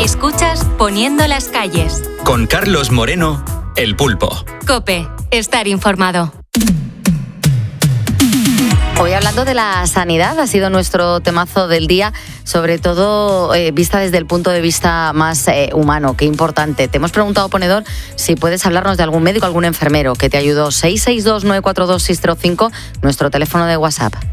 Escuchas Poniendo las calles. Con Carlos Moreno, El Pulpo. COPE. Estar informado. Hoy hablando de la sanidad, ha sido nuestro temazo del día, sobre todo vista desde el punto de vista más humano. Qué importante. Te hemos preguntado, ponedor, si puedes hablarnos de algún médico, algún enfermero que te ayudó. 662-942-605, nuestro teléfono de WhatsApp.